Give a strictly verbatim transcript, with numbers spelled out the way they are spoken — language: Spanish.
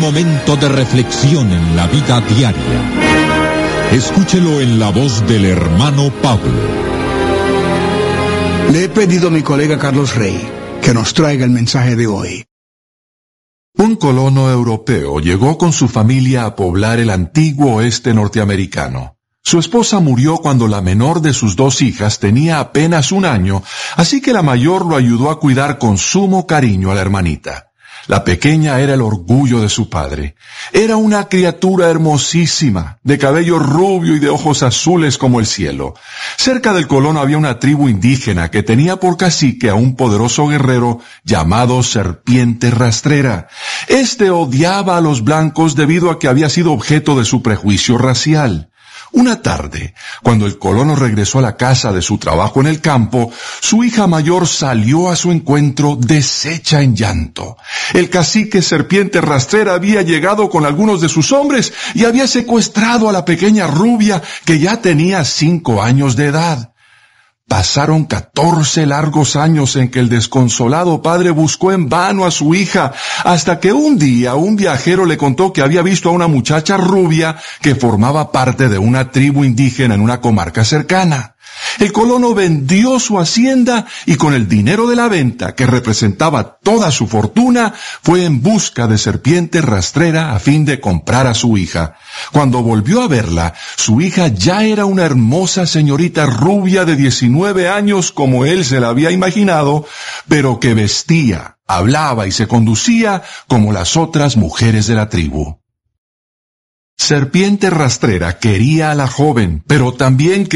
momento de reflexión en la vida diaria. Escúchelo en la voz del hermano Pablo. Le he pedido a mi colega Carlos Rey que nos traiga el mensaje de hoy. Un colono europeo llegó con su familia a poblar el antiguo oeste norteamericano. Su esposa murió cuando la menor de sus dos hijas tenía apenas un año, así que la mayor lo ayudó a cuidar con sumo cariño a la hermanita. La pequeña era el orgullo de su padre. Era una criatura hermosísima, de cabello rubio y de ojos azules como el cielo. Cerca del colono había una tribu indígena que tenía por cacique a un poderoso guerrero llamado Serpiente Rastrera. Este odiaba a los blancos debido a que había sido objeto de su prejuicio racial. Una tarde, cuando el colono regresó a la casa de su trabajo en el campo, su hija mayor salió a su encuentro deshecha en llanto. El cacique Serpiente Rastrera había llegado con algunos de sus hombres y había secuestrado a la pequeña rubia que ya tenía cinco años de edad. Pasaron catorce largos años en que el desconsolado padre buscó en vano a su hija, hasta que un día un viajero le contó que había visto a una muchacha rubia que formaba parte de una tribu indígena en una comarca cercana. El colono vendió su hacienda y con el dinero de la venta, que representaba toda su fortuna, fue en busca de Serpiente Rastrera a fin de comprar a su hija. Cuando volvió a verla, su hija ya era una hermosa señorita rubia de diecinueve años como él se la había imaginado, pero que vestía, hablaba y se conducía como las otras mujeres de la tribu. Serpiente Rastrera quería a la joven, pero también